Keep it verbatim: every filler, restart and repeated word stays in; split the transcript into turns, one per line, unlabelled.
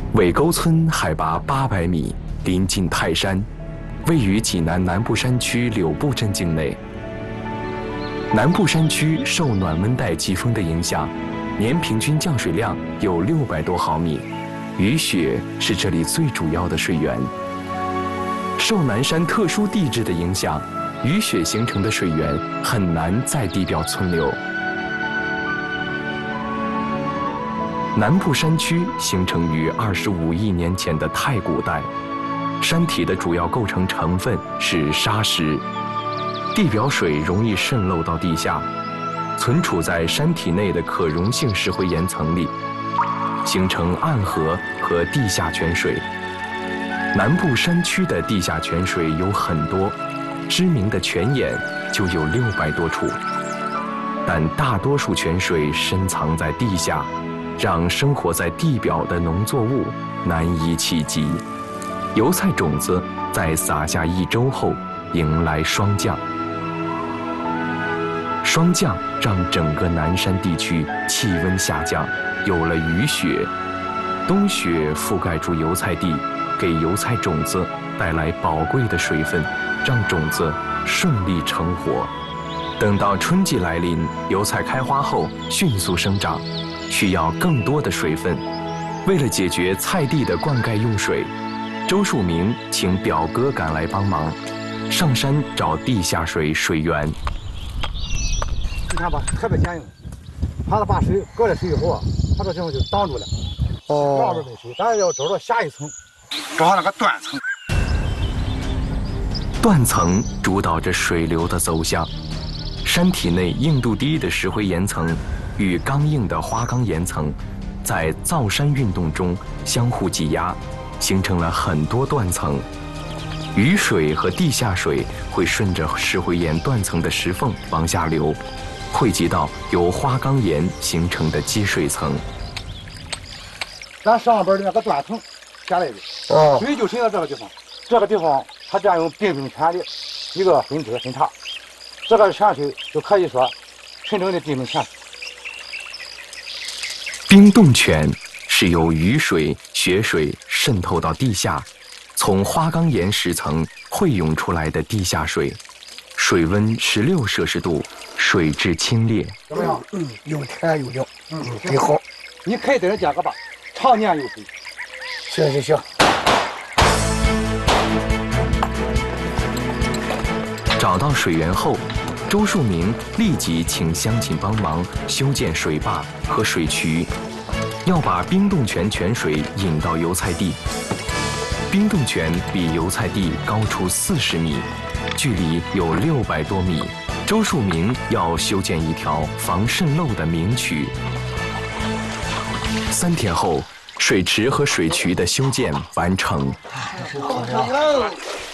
尾沟村海拔八百米，临近泰山，位于济南南部山区柳埠镇境内。南部山区受暖温带季风的影响，年平均降水量有六百多毫米，雨雪是这里最主要的水源。受南山特殊地质的影响，雨雪形成的水源很难在地表存留。南部山区形成于二十五亿年前的太古代，山体的主要构成成分是沙石，地表水容易渗漏到地下，存储在山体内的可溶性石灰岩层里，形成暗河和地下泉水。南部山区的地下泉水有很多，知名的泉眼就有六百多处，但大多数泉水深藏在地下，让生活在地表的农作物难以企及。油菜种子在撒下一周后迎来霜降，霜降让整个南山地区气温下降，有了雨雪。冬雪覆盖住油菜地，给油菜种子带来宝贵的水分，让种子顺利成活。等到春季来临，油菜开花后迅速生长，需要更多的水分。为了解决菜地的灌溉用水，周树明请表哥赶来帮忙，上山找地下水水源。
你看吧，特别坚硬，它是把水隔了水以后啊，它这地方就挡住了。哦，上面没水，咱要找到下一层，找那个断层。
断层主导着水流的走向。山体内硬度低的石灰岩层与刚硬的花岗岩层在造山运动中相互挤压，形成了很多断层。雨水和地下水会顺着石灰岩断层的石缝往下流，汇集到由花岗岩形成的积水层。
咱上边的那个断层下来的，哦，水就沉到这个地方。这个地方它占有冰冻泉的一个分支分叉，这个泉水就可以说纯正的地冻泉。
冰冻泉是由雨水、雪水渗透到地下，从花岗岩石层汇涌出来的地下水，水温十六摄氏度，水质清冽。
怎么样？
嗯，又甜又凉，嗯，挺好。
你可以在这加个吧，常年有水。
行行行。
找到水源后，周树明立即请乡亲帮忙修建水坝和水渠，要把冰冻泉泉水引到油菜地。冰冻泉比油菜地高出四十米，距离有六百多米。周树明要修建一条防渗漏的明渠。三天后，水池和水渠的修建完成。